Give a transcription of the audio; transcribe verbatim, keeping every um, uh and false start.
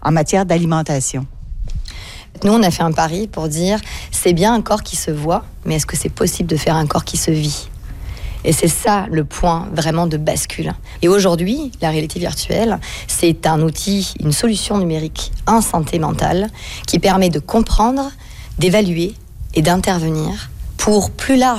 en matière d'alimentation? Nous, on a fait un pari pour dire, c'est bien un corps qui se voit, mais est-ce que c'est possible de faire un corps qui se vit ? Et c'est ça le point vraiment de bascule. Et aujourd'hui, la réalité virtuelle, c'est un outil, une solution numérique en santé mentale qui permet de comprendre, d'évaluer et d'intervenir pour plus large